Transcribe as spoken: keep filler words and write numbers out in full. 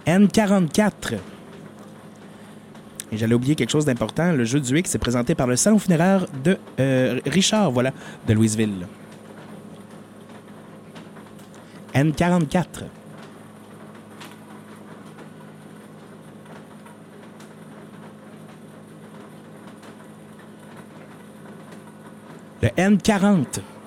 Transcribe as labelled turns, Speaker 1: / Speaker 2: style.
Speaker 1: N quarante-quatre. Et j'allais oublier quelque chose d'important. Le jeu du X est présenté par le salon funéraire de euh, Richard, voilà, de Louisville. N quarante-quatre. Le N quarante.